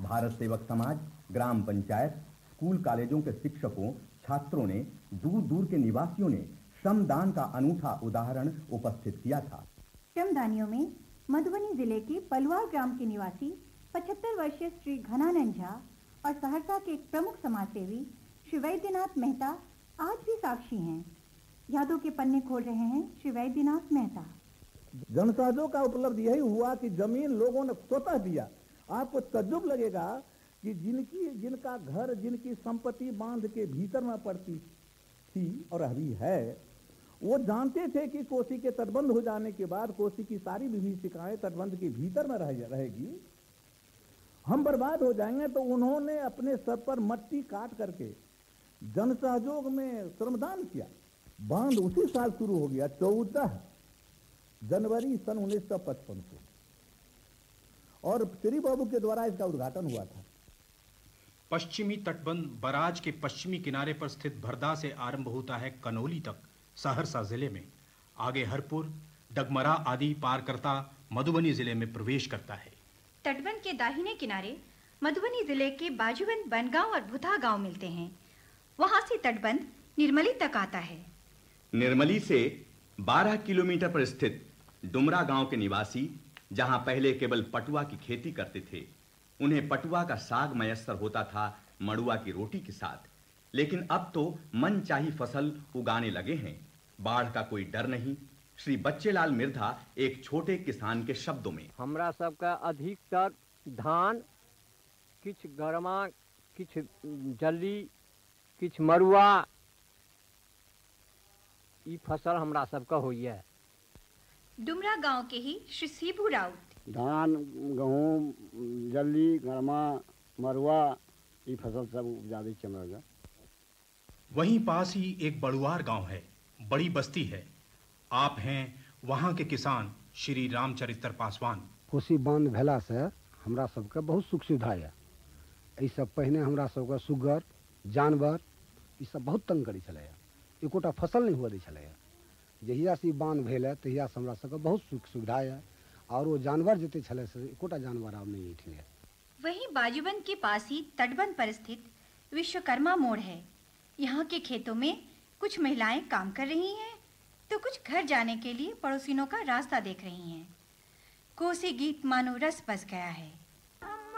भारत सेवक समाज, ग्राम पंचायत, स्कूल कॉलेजों के शिक्षकों, छात्रों ने, दूर दूर के निवासियों ने श्रमदान का अनूठा उदाहरण उपस्थित किया था। श्रमदानियों में मधुबनी जिले के पलुआ ग्राम के निवासी 75 वर्षीय श्री घनानंद झा और सहरसा के एक प्रमुख समाजसेवी श्री वैद्यनाथ मेहता आज भी साक्षी हैं। यादों के पन्ने खोल रहे हैं श्री वैद्यनाथ मेहता। जनसहयोग का उपलब्ध यही हुआ कि जमीन लोगों ने स्वतः दिया। आपको तज्जुब लगेगा कि जिनका घर, जिनकी संपत्ति बांध के भीतर में पड़ती थी और अभी है, वो जानते थे कि कोसी के तटबंध हो जाने के बाद कोसी की सारी विभीषिकाएं तटबंध के भीतर में रहेगी, हम बर्बाद हो जाएंगे। तो उन्होंने अपने सर पर मट्टी काट करके जनसहयोग में श्रमदान किया। बांध उसी साल शुरू हो गया, 14 जनवरी सन 1955 को, और श्री बाबू के द्वारा इसका उद्घाटन हुआ था। पश्चिमी तटबंध बराज के पश्चिमी किनारे पर स्थित भरदा से आरंभ होता है कनौली तक सहरसा जिले में, आगे हरपुर, डगमरा आदि पार करता मधुबनी जिले में प्रवेश करता है। तटबंध के दाहिने किनारे मधुबनी जिले के बाजूबंद, बनगांव और भुथा गांव मिलते हैं। वहां से तटबंध निर्मली तक आता है। निर्मली से 12 किलोमीटर पर स्थित डुमरा गांव के निवासी, जहां पहले केवल पटुआ की खेती करते थे, उन्हें पटुआ का साग मयस्सर होता था मड़ुआ की रोटी के साथ। लेकिन अब तो मनचाही फसल उगाने लगे हैं, बाढ़ का कोई डर नहीं। श्री बच्चेलाल मिर्धा एक छोटे किसान के शब्दों में, हमरा सबका अधिकतर धान, किछ गरमा, किछ जल्ली, किछ मड़ुआ, ई फसल हमरा सबका होइए। डुमरा गांव के ही श्री शिबू राउत, धान, गेहूँ, जल्दी, गरमा, मरुआ, ये फसल सब उपजाते चमरेगा। वहीं पास ही एक बड़ुआर गांव है, बड़ी बस्ती है। आप हैं वहां के किसान श्री रामचरित्र पासवान। कोसी बांध भेला से हमरा सबके बहुत सुख सुविधा है। ई सब पहले हमरा सबके सुगर, जानवर ई सब बहुत तंग करै छलै, एकोटा फसल नहीं हुआ दै छलै। जहिया से बांध भेल है तहिया से हमरा सबके बहुत सुख सुविधा है, और वो जानवर जते छले से एकोटा जानवर आब नहीं उठले। वहीं बाजूबंद के पास ही तटबंध पर स्थित विश्वकर्मा मोड़ है। यहाँ के खेतों में कुछ महिलाएं काम कर रही हैं, तो कुछ घर जाने के लिए पड़ोसिनों का रास्ता देख रही हैं। कोसी गीत मानो रस बस गया है।